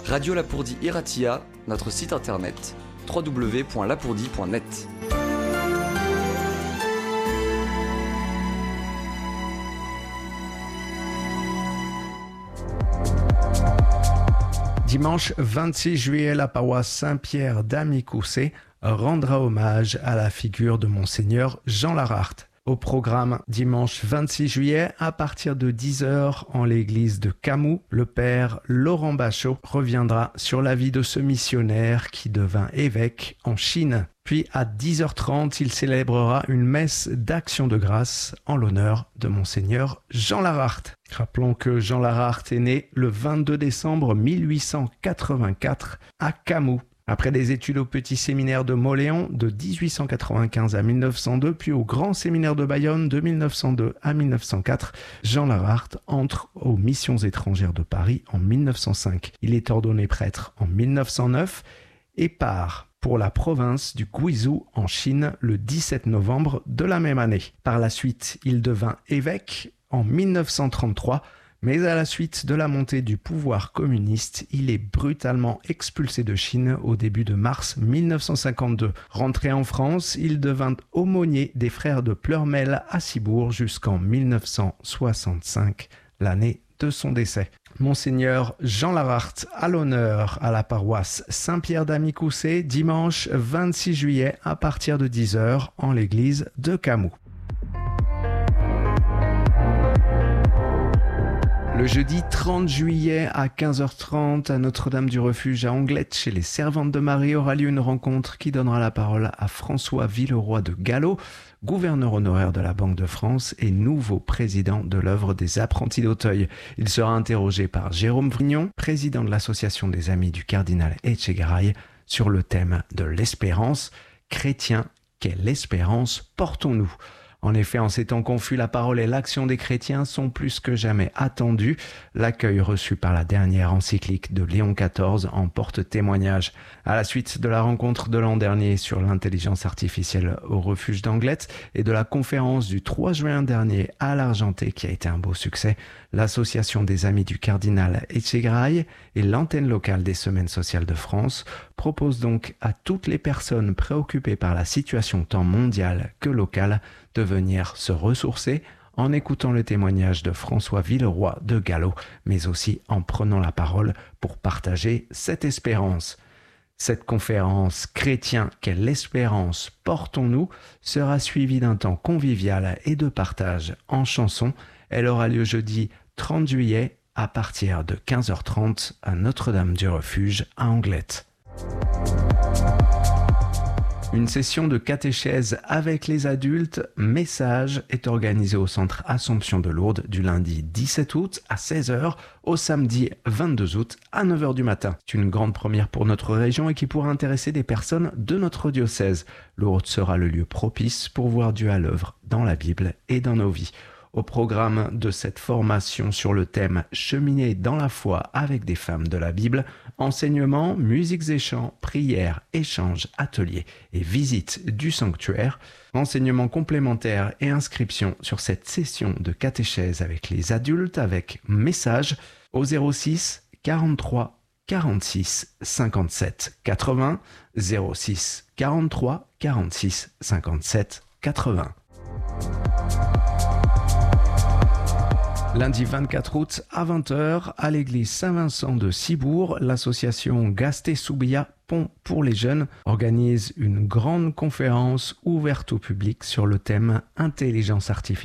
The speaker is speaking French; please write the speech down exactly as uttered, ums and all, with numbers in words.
Radio Lapourdie Iratia, notre site internet w w w point lapourdie point net. Dimanche vingt-six juillet, la paroisse Saint-Pierre d'Amicoussé rendra hommage à la figure de Monseigneur Jean Lararte. Au programme, dimanche vingt-six juillet, à partir de dix heures, en l'église de Camus, le père Laurent Bachot reviendra sur la vie de ce missionnaire qui devint évêque en Chine. Puis à dix heures trente, il célébrera une messe d'action de grâce en l'honneur de Monseigneur Jean Lararte. Rappelons que Jean Lararte est né le vingt-deux décembre mille huit cent quatre-vingt-quatre à Camus. Après des études au petit séminaire de Mauléon de dix-huit cent quatre-vingt-quinze à mille neuf cent deux, puis au grand séminaire de Bayonne de mille neuf cent deux à mille neuf cent quatre, Jean Lararte entre aux missions étrangères de Paris en mille neuf cent cinq. Il est ordonné prêtre en mille neuf cent neuf et part pour la province du Guizhou en Chine le dix-sept novembre de la même année. Par la suite, il devint évêque en mille neuf cent trente-trois, mais à la suite de la montée du pouvoir communiste, il est brutalement expulsé de Chine au début de mars mille neuf cent cinquante-deux. Rentré en France, il devint aumônier des frères de Pleurmel à Cibourg jusqu'en mille neuf cent soixante-cinq, l'année de son décès. Monseigneur Jean Lararte à l'honneur à la paroisse Saint-Pierre d'Amicoussé, dimanche vingt-six juillet à partir de dix heures en l'église de Camus. Le jeudi trente juillet à quinze heures trente à Notre-Dame-du-Refuge à Anglette, chez les Servantes de Marie, aura lieu une rencontre qui donnera la parole à François Villeroy de Gallo, gouverneur honoraire de la Banque de France et nouveau président de l'œuvre des Apprentis d'Auteuil. Il sera interrogé par Jérôme Vrignon, président de l'association des Amis du cardinal Etchegaray, sur le thème de l'espérance. Chrétiens, quelle espérance portons-nous ? En effet, en ces temps confus, la parole et l'action des chrétiens sont plus que jamais attendus. L'accueil reçu par la dernière encyclique de Léon quatorze en porte témoignage. À la suite de la rencontre de l'an dernier sur l'intelligence artificielle au refuge d'Anglette et de la conférence du trois juin dernier à l'Argenté qui a été un beau succès, l'association des Amis du cardinal Etchegaray et l'antenne locale des Semaines sociales de France proposent donc à toutes les personnes préoccupées par la situation tant mondiale que locale de venir se ressourcer en écoutant le témoignage de François Villeroy de Gallo, mais aussi en prenant la parole pour partager cette espérance. Cette conférence « Chrétiens, quelle espérance portons-nous » sera suivie d'un temps convivial et de partage en chansons. Elle aura lieu jeudi trente juillet à partir de quinze heures trente à Notre-Dame-du-Refuge à Anglette. Une session de catéchèse avec les adultes, Message, est organisée au centre Assomption de Lourdes du lundi dix-sept août à seize heures au samedi vingt-deux août à neuf heures du matin. C'est une grande première pour notre région et qui pourra intéresser des personnes de notre diocèse. Lourdes sera le lieu propice pour voir Dieu à l'œuvre dans la Bible et dans nos vies. Au programme de cette formation sur le thème « Cheminer dans la foi avec des femmes de la Bible », enseignements, musiques et chants, prières, échanges, ateliers et visites du sanctuaire, enseignements complémentaires et inscriptions sur cette session de catéchèse avec les adultes avec Message au zéro six quarante-trois quarante-six cinquante-sept quatre-vingts, zéro six quarante-trois quarante-six cinquante-sept quatre-vingts. Lundi vingt-quatre août à vingt heures, à l'église Saint-Vincent de Cibourg, l'association Gasté-Soubia Pont pour les jeunes organise une grande conférence ouverte au public sur le thème Intelligence artificielle